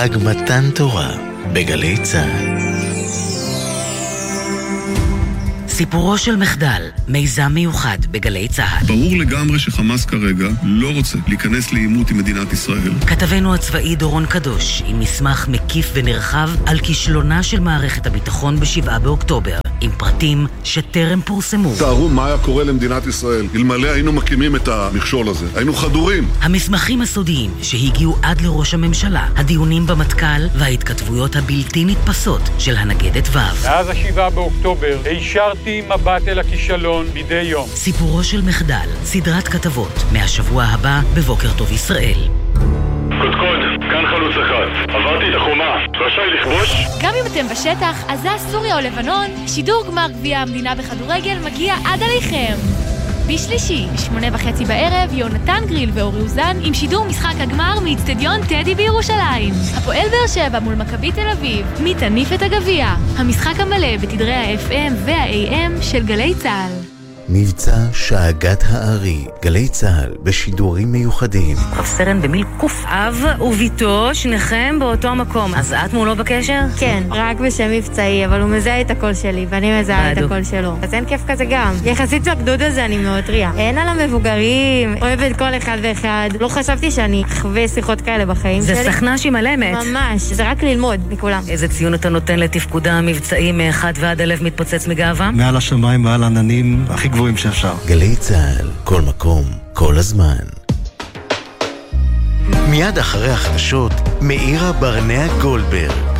חג מתן תורה בגלי צה"ל. סיפורו של מחדל, מיזם מיוחד בגלי צה"ל. ברור לגמרי שחמאס כרגע לא רוצה להיכנס לעימות עם מדינת ישראל. כתבנו הצבאי דורון קדוש עם מסמך מקיף ונרחב על כישלונה של מערכת הביטחון ב7 באוקטובר, עם פרטים שטרם פורסמו. תארו מה היה קורה למדינת ישראל אלמלא היינו מקימים את המכשול הזה. היינו חדורים. המסמכים הסודיים שהגיעו עד לראש הממשלה, הדיונים במטכ"ל וההתכתבויות הבלתי נתפסות של הנגדת ו'. מאז 7 באוקטובר הישרתי מבט אל הכישלון מדי יום. סיפורו של מחדל, סדרת כתבות, מהשבוע הבא בבוקר טוב ישראל. קודקוד, כאן חלוץ אחד. עברתי את החומה, רשאי לכבוש? גם אם אתם בשטח, עזה, סוריה או לבנון, שידור גמר גביע המדינה בכדורגל מגיע עד עליכם. בשלישי, 8:30 בערב, יונתן גריל ואורי אוזן עם שידור משחק הגמר מאצטדיון טדי בירושלים. הפועל באר שבע מול מכבי תל אביב, מי תניף את הגביע. המשחק המלא בתדרי ה-FM וה-AM של גלי צה"ל. מבצע שאגת הארי, גלי צה"ל בשידורים מיוחדים. רב סרן במיל קוף אב וביתו, שניכם באותו מקום. אז את מולו בקשר? כן, רק בשם מבצעי, אבל הוא מזהה את הקול שלי ואני מזהה את הקול שלו. אז אין כיף כזה גם. יחסית לגדוד הזה אני מאוד טריה. אין על המבוגרים, אוהבת כל אחד ואחד. לא חשבתי שאני אחווה שיחות כאלה בחיים שלי. זה סכנה שהיא מלמת. ממש, זה רק ללמוד מכולם. איזה ציון אתה נותן לתפקודה המבצעי מ1 ועד הלב מתפוצץ מגאווה? מעל השמיים, מעל העננים, הכי גבוהים שאפשר. גלי צה"ל, כל מקום, כל הזמן. מיד אחרי החדשות, מאירה ברנע גולדברג.